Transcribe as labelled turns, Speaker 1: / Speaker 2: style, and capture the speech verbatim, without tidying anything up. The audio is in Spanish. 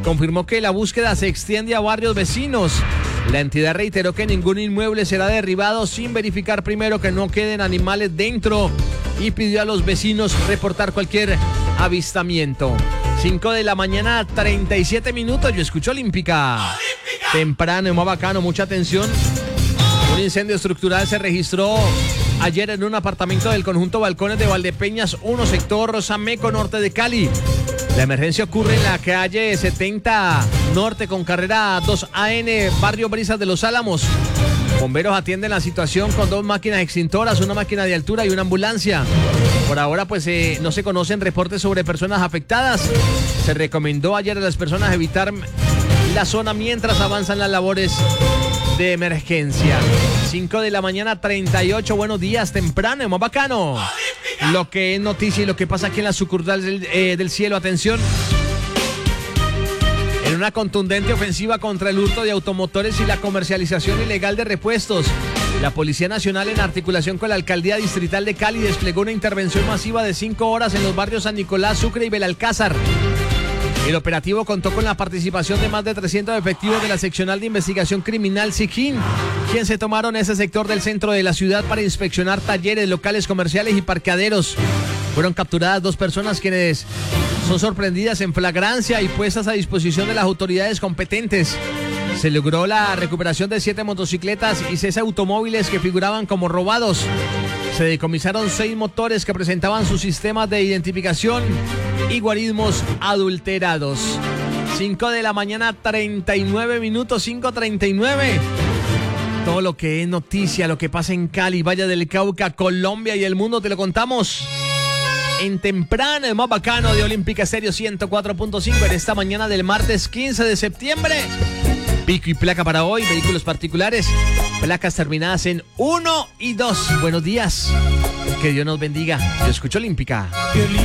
Speaker 1: confirmó que la búsqueda se extiende a barrios vecinos. La entidad reiteró que ningún inmueble será derribado sin verificar primero que no queden animales dentro y pidió a los vecinos reportar cualquier avistamiento. cinco de la mañana, treinta y siete minutos. Yo escucho Olímpica. Olímpica. Temprano, más bacano, mucha atención. Un incendio estructural se registró ayer en un apartamento del conjunto Balcones de Valdepeñas uno, sector Sameco, norte de Cali. La emergencia ocurre en la calle setenta Norte con carrera dos A N, barrio Brisas de los Álamos. Bomberos atienden la situación con dos máquinas extintoras, una máquina de altura y una ambulancia. Por ahora, pues eh, no se conocen reportes sobre personas afectadas. Se recomendó ayer a las personas evitar la zona mientras avanzan las labores de emergencia. cinco de la mañana, treinta y ocho. Buenos días, temprano, más bacano. Lo que es noticia y lo que pasa aquí en la sucursal del, eh, del cielo. Atención. En una contundente ofensiva contra el hurto de automotores y la comercialización ilegal de repuestos, la Policía Nacional, en articulación con la Alcaldía Distrital de Cali, desplegó una intervención masiva de cinco horas en los barrios San Nicolás, Sucre y Belalcázar. El operativo contó con la participación de más de trescientos efectivos de la Seccional de Investigación Criminal SICIN, quien se tomaron ese sector del centro de la ciudad para inspeccionar talleres, locales comerciales y parqueaderos. Fueron capturadas dos personas quienes son sorprendidas en flagrancia y puestas a disposición de las autoridades competentes. Se logró la recuperación de siete motocicletas y seis automóviles que figuraban como robados. Se decomisaron seis motores que presentaban sus sistemas de identificación y guarismos adulterados. cinco de la mañana, treinta y nueve minutos, cinco treinta y nueve. Todo lo que es noticia, lo que pasa en Cali, Valle del Cauca, Colombia y el mundo, te lo contamos en temprano, el más bacano de Olímpica Estéreo ciento cuatro punto cinco en esta mañana del martes quince de septiembre. Pico y placa para hoy, vehículos particulares, placas terminadas en uno y dos. Buenos días, que Dios nos bendiga. Yo escucho Olímpica.